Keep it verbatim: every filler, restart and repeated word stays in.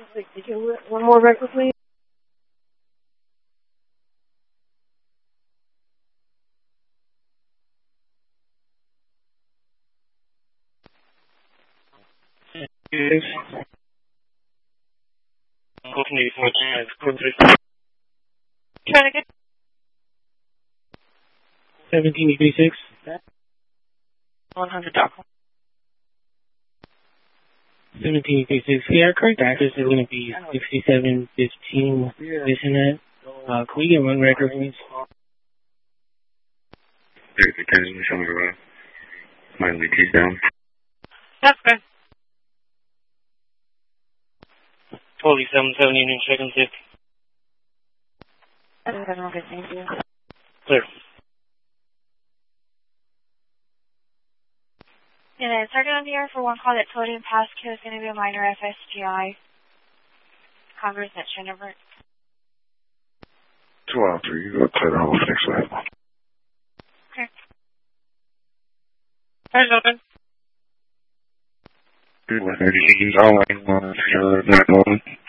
One more record, please. Yes. Trying to get seventeen eighty-six. one hundred dollars. seventeen eighty-six. Yeah, our correct address is going to be sixty-seven fifteen. Listen that. Uh, can we get one record, please? Can you show me around? My lead down. That's good. forty-seven seventy Union Second Fifth. That's good. Thank you. Clear. Yeah, starting on the air for one call that told you passcode is going to be a minor F S G I. Conversation number. Two out of three. You got to clear the whole next way. Okay. Doors open. Good one. Anything online on your nine one?